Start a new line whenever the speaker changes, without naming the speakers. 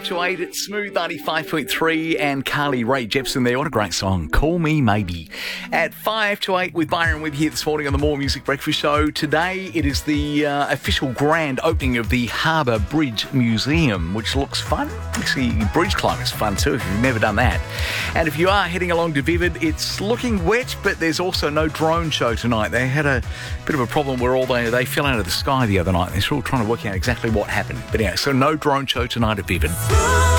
to 8, it's Smooth 95.3 and Carly Rae Jepsen there. What a great song. Call Me Maybe. At 5 to 8 with Byron with you here this morning on the More Music Breakfast Show. Today it is the official grand opening of the Harbour Bridge Museum, which looks fun. Actually, bridge climbing is fun too if you've never done that. And if you are heading along to Vivid, it's looking wet, but there's also no drone show tonight. They had a bit of a problem where they fell out of the sky the other night. They're still trying to work out exactly what happened. But anyway, so no drone show tonight at Vivid.